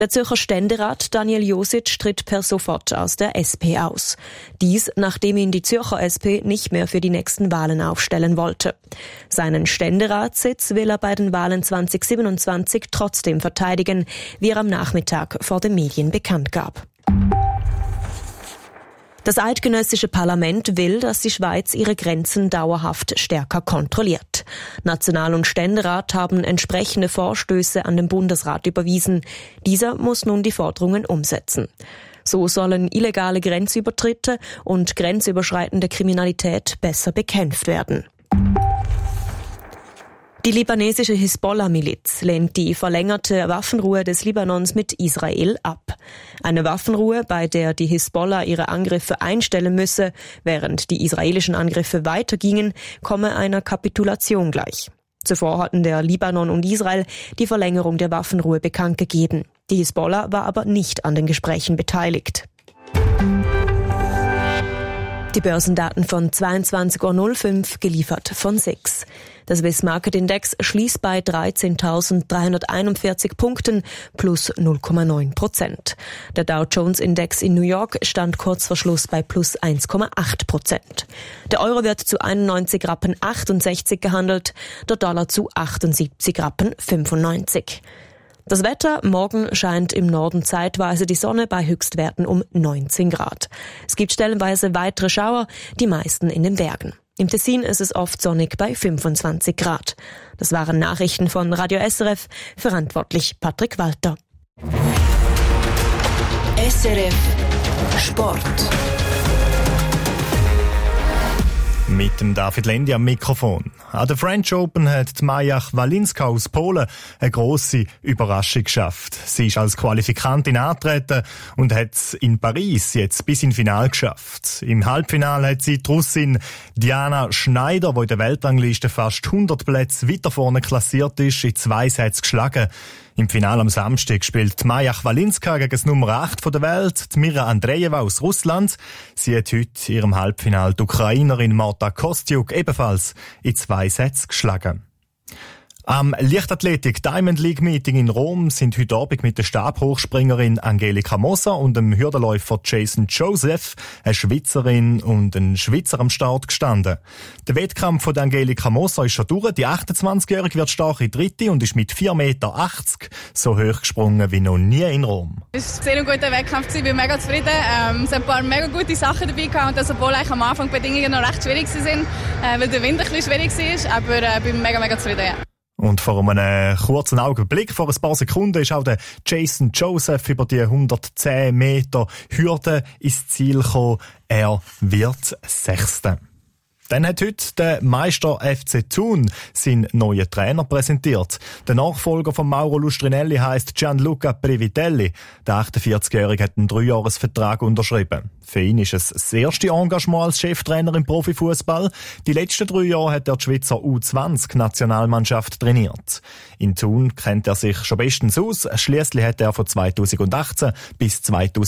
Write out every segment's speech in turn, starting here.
Der Zürcher Ständerat Daniel Josic tritt per sofort aus der SP aus. Dies, nachdem ihn die Zürcher SP nicht mehr für die nächsten Wahlen aufstellen wollte. Seinen Ständeratssitz will er bei den Wahlen 2027 trotzdem verteidigen, wie er am Nachmittag vor den Medien bekannt gab. Das eidgenössische Parlament will, dass die Schweiz ihre Grenzen dauerhaft stärker kontrolliert. National- und Ständerat haben entsprechende Vorstöße an den Bundesrat überwiesen. Dieser muss nun die Forderungen umsetzen. So sollen illegale Grenzübertritte und grenzüberschreitende Kriminalität besser bekämpft werden. Die libanesische Hisbollah-Miliz lehnt die verlängerte Waffenruhe des Libanons mit Israel ab. Eine Waffenruhe, bei der die Hisbollah ihre Angriffe einstellen müsse, während die israelischen Angriffe weitergingen, komme einer Kapitulation gleich. Zuvor hatten der Libanon und Israel die Verlängerung der Waffenruhe bekannt gegeben. Die Hisbollah war aber nicht an den Gesprächen beteiligt. Die Börsendaten von 22.05 Uhr geliefert von SIX. Der Swiss Market Index schließt bei 13.341 Punkten plus 0,9%. Der Dow Jones Index in New York stand kurz vor Schluss bei plus 1,8%. Der Euro wird zu 91,68 Rappen gehandelt, der Dollar zu 78,95 Rappen. Das Wetter: morgen scheint im Norden zeitweise die Sonne bei Höchstwerten um 19 Grad. Es gibt stellenweise weitere Schauer, die meisten in den Bergen. Im Tessin ist es oft sonnig bei 25 Grad. Das waren Nachrichten von Radio SRF, verantwortlich Patrick Walter. SRF Sport. Mit dem David Lendi am Mikrofon. An der French Open hat die Maja Walinska aus Polen eine grosse Überraschung geschafft. Sie ist als Qualifikantin angetreten und hat es in Paris jetzt bis ins Finale geschafft. Im Halbfinale hat sie die Russin Diana Schneider, die in der Weltrangliste fast 100 Plätze weiter vorne klassiert ist, in 2 Sätzen geschlagen. Im Finale am Samstag spielt Maja Walinska gegen das Nummer 8 der Welt, die Mira Andreeva aus Russland. Sie hat heute in ihrem Halbfinale die Ukrainerin Marta Kostyuk ebenfalls in 2 Sätzen geschlagen. Am Leichtathletik Diamond League Meeting in Rom sind heute Abend mit der Stabhochspringerin Angelika Moser und dem Hürdenläufer Jason Joseph, eine Schweizerin und ein Schweizer am Start gestanden. Der Wettkampf von Angelika Moser ist schon durch. Die 28-Jährige wird stark in Dritte und ist mit 4,80 Meter so hoch gesprungen wie noch nie in Rom. Es war ein sehr guter Wettkampf, ich bin mega zufrieden. Es ein paar mega gute Sachen dabei gehabt, und das, obwohl am Anfang die Bedingungen noch recht schwierig waren, weil der Wind ein bisschen schwierig war, aber ich bin mega zufrieden. Ja. Und vor einem kurzen Augenblick, vor ein paar Sekunden, ist auch der Jason Joseph über die 110 Meter Hürde ins Ziel gekommen. Er wird Sechster. Dann hat heute der Meister FC Thun seinen neuen Trainer präsentiert. Der Nachfolger von Mauro Lustrinelli heisst Gianluca Previtelli. Der 48-Jährige hat einen 3-Jahres-Vertrag unterschrieben. Für ihn ist es das erste Engagement als Cheftrainer im Profifußball. Die letzten 3 Jahre hat er die Schweizer U20-Nationalmannschaft trainiert. In Thun kennt er sich schon bestens aus. Schliesslich hat er von 2018 bis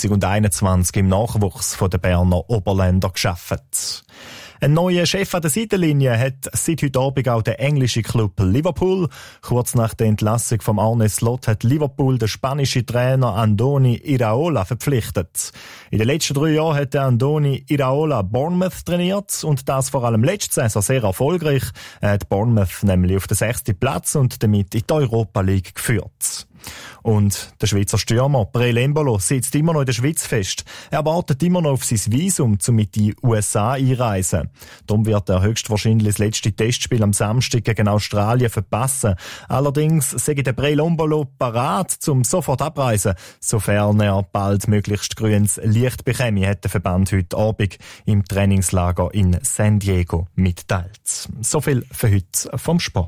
2021 im Nachwuchs der Berner Oberländer gearbeitet. Ein neuer Chef an der Seitenlinie hat seit heute Abend auch der englische Club Liverpool. Kurz nach der Entlassung von Arne Slot hat Liverpool den spanischen Trainer Andoni Iraola verpflichtet. In den letzten 3 Jahren hat der Andoni Iraola Bournemouth trainiert und das vor allem letzte Saison sehr erfolgreich. Er hat Bournemouth nämlich auf den 6. Platz und damit in die Europa League geführt. Und der Schweizer Stürmer Breel Embolo sitzt immer noch in der Schweiz fest. Er wartet immer noch auf sein Visum, um mit in die USA einreisen. Darum wird er höchstwahrscheinlich das letzte Testspiel am Samstag gegen Australien verpassen. Allerdings sei der Breel Embolo parat, um sofort abreisen, sofern er bald möglichst grünes Licht bekäme, hat der Verband heute Abend im Trainingslager in San Diego mitteilt. So viel für heute vom Sport.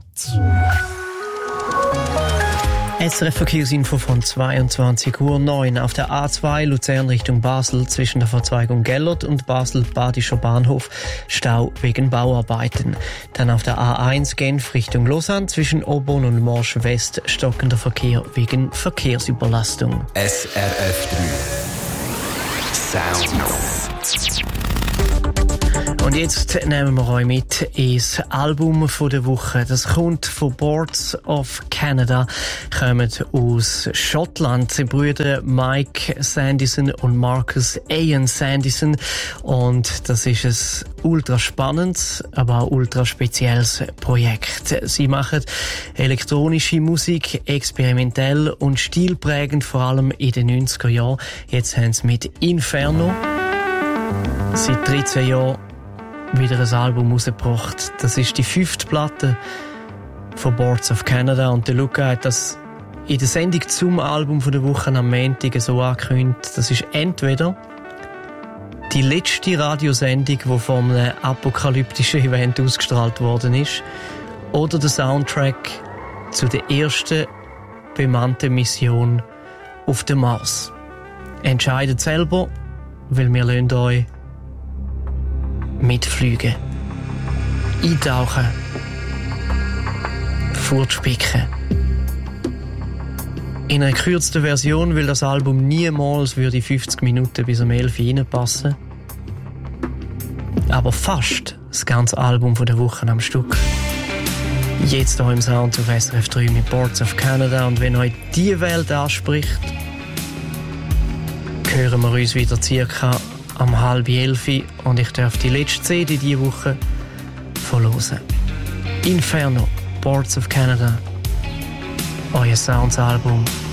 SRF Verkehrsinfo von 22:09 Uhr. Auf der A2 Luzern Richtung Basel zwischen der Verzweigung Gellert und Basel-Badischer Bahnhof Stau wegen Bauarbeiten. Dann auf der A1 Genf Richtung Lausanne zwischen Aubonne und Morsch West stockender Verkehr wegen Verkehrsüberlastung. SRF 3 Sound. Und jetzt nehmen wir euch mit ins Album der Woche. Das kommt von Boards of Canada, kommen aus Schottland. Die Brüder Mike Sandison und Marcus Ian Sandison. Und das ist ein ultra spannendes, aber auch ultra spezielles Projekt. Sie machen elektronische Musik, experimentell und stilprägend, vor allem in den 90er Jahren. Jetzt haben sie mit Inferno seit 13 Jahren wieder ein Album rausgebracht. Das ist die 5. Platte von Boards of Canada und der Luca hat das in der Sendung zum Album der Woche am Montag so angekündigt. Das ist entweder die letzte Radiosendung, die von einem apokalyptischen Event ausgestrahlt worden ist, oder der Soundtrack zu der ersten bemannten Mission auf dem Mars. Entscheidet selber, weil wir lassen euch mitfliegen, eintauchen, fortspicken. In einer gekürzten Version, weil das Album niemals würde 50 Minuten bis um 11 Uhr reinpassen. Aber fast das ganze Album von der Woche am Stück. Jetzt hier im Sound auf SRF 3 mit Boards of Canada. Und wenn euch diese Welt anspricht, hören wir uns wieder circa am 10:30 und ich darf die letzte CD diese Woche verlosen. Inferno, Boards of Canada, euer Sounds-Album.